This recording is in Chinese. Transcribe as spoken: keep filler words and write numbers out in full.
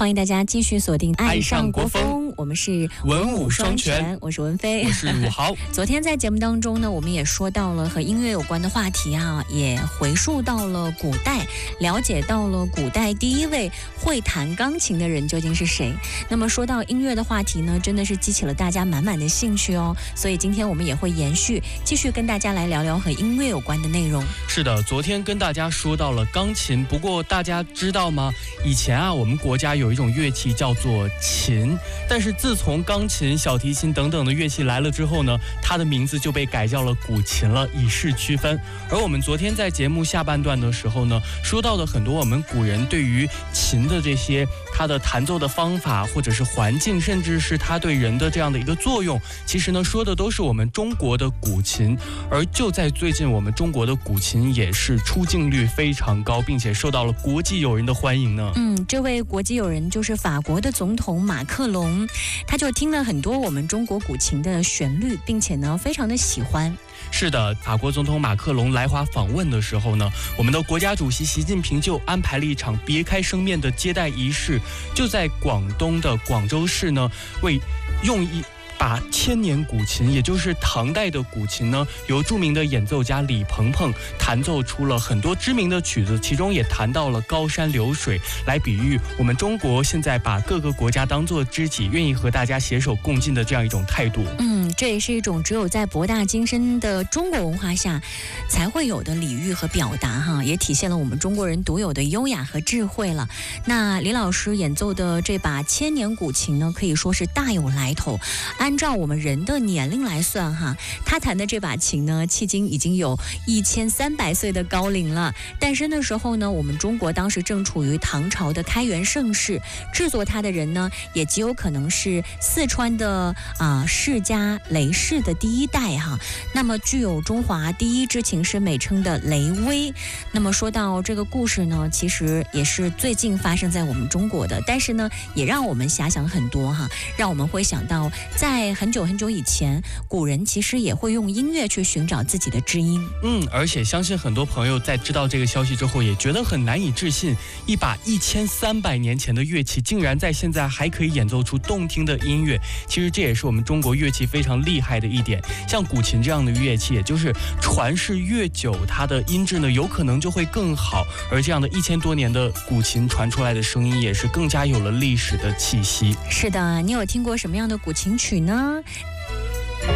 欢迎大家继续锁定爱上国风，我们是文武双全， 我是文飞， 我是武豪。 昨天在节目当中呢，我们也说到了和音乐有关的话题啊，也回溯到了古代，了解到了古代第一位会弹钢琴的人究竟是谁。那么说到音乐的话题呢，真的是激起了大家满满的兴趣哦。所以今天我们也会延续，继续跟大家来聊聊和音乐有关的内容。 是的，昨天跟大家说到了钢琴，不过大家知道吗？以前啊，我们国家有一种乐器叫做琴，但是自从钢琴、小提琴等等的乐器来了之后呢，它的名字就被改叫了古琴了，以示区分。而我们昨天在节目下半段的时候呢，说到的很多我们古人对于琴的这些它的弹奏的方法，或者是环境，甚至是它对人的这样的一个作用，其实呢说的都是我们中国的古琴。而就在最近，我们中国的古琴也是出镜率非常高，并且受到了国际友人的欢迎呢。 嗯，这位国际友人就是法国的总统马克龙，他就听了很多我们中国古琴的旋律，并且呢非常的喜欢。 是的，法国总统马克龙来华访问的时候呢，我们的国家主席习近平就安排了一场别开生面的接待仪式，就在广东的广州市呢，为用一把千年古琴，也就是唐代的古琴呢，由著名的演奏家李鹏鹏弹奏出了很多知名的曲子，其中也谈到了高山流水，来比喻我们中国现在把各个国家当作知己，愿意和大家携手共进的这样一种态度。 嗯，这也是一种只有在博大精深的中国文化下才会有的礼遇和表达哈，也体现了我们中国人独有的优雅和智慧了。那李老师演奏的这把千年古琴呢，可以说是大有来头。按照我们人的年龄来算哈，他弹的这把琴呢，迄今已经有一千三百岁的高龄了。诞生的时候呢，我们中国当时正处于唐朝的开元盛世，制作它的人呢，也极有可能是四川的啊、呃、世家雷氏的第一代哈。那么具有中华第一支琴师美称的雷威。那么说到这个故事呢，其实也是最近发生在我们中国的，但是呢，也让我们遐想很多哈，让我们会想到在在很久很久以前，古人其实也会用音乐去寻找自己的知音。 嗯，而且相信很多朋友在知道这个消息之后，也觉得很难以置信，一把一千三百年前的乐器，竟然在现在还可以演奏出动听的音乐。其实这也是我们中国乐器非常厉害的一点。像古琴这样的乐器，也就是传世越久，它的音质呢有可能就会更好。而这样的一千多年的古琴传出来的声音，也是更加有了历史的气息。 是的，你有听过什么样的古琴曲呢？